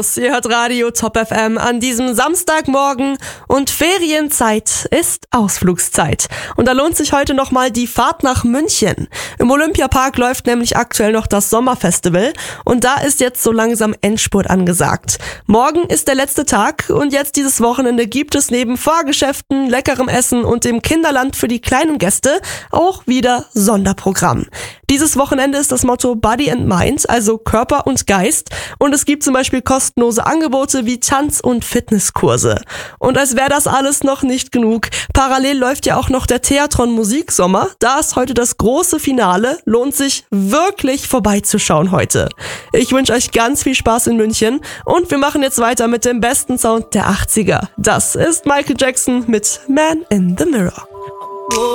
Ihr hört Radio Top FM an diesem Samstagmorgen und Ferienzeit ist Ausflugszeit. Und da lohnt sich heute nochmal die Fahrt nach München. Im Olympiapark läuft nämlich aktuell noch das Sommerfestival und da ist jetzt so langsam Endspurt angesagt. Morgen ist der letzte Tag und jetzt dieses Wochenende gibt es neben Fahrgeschäften, leckerem Essen und dem Kinderland für die kleinen Gäste auch wieder Sonderprogramm. Dieses Wochenende ist das Motto Body and Mind, also Körper und Geist. Und es gibt zum Beispiel kostenlose Angebote wie Tanz- und Fitnesskurse. Und als wäre das alles noch nicht genug, parallel läuft ja auch noch der Theatron Musiksommer. Da ist heute das große Finale. Lohnt sich wirklich vorbeizuschauen heute. Ich wünsche euch ganz viel Spaß in München und wir machen jetzt weiter mit dem besten Sound der 80er. Das ist Michael Jackson mit Man in the Mirror.